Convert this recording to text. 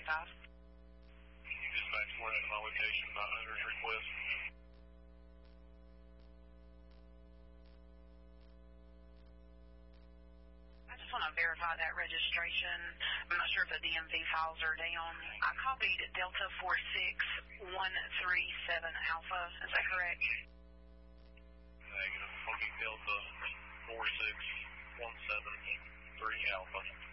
Dispatch, we're at my location by owner's request. I just want to verify that registration. I'm not sure if the DMV files are down. I copied Delta 46137 Alpha. Is that correct? Negative. I'll be Delta 46173 Alpha.